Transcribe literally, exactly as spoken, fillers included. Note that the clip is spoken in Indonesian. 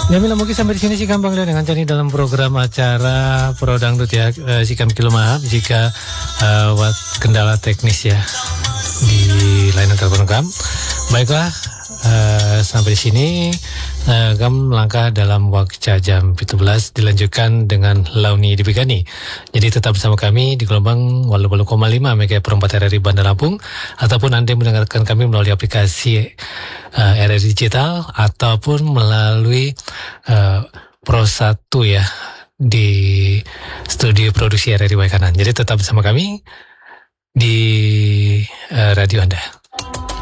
Jamila mungkin sampai di sini sih gampang deh dengan Cani dalam program acara Pro Dangdut ya. E, si kami kilo maaf jika uh, wat kendala teknis ya di layanan telepon kami. Baiklah, uh, sampai di sini uh, kami melangkah dalam waktu jam tujuh belas dilanjutkan dengan Launi Dibegani. Jadi tetap bersama kami di gelombang delapan puluh koma lima Mega Perempat R R I Bandar Lampung, ataupun Anda mendengarkan kami melalui aplikasi uh, R R I Digital ataupun melalui uh, Pro satu ya di studio produksi R R I Waikanan. Jadi tetap bersama kami di uh, radio Anda.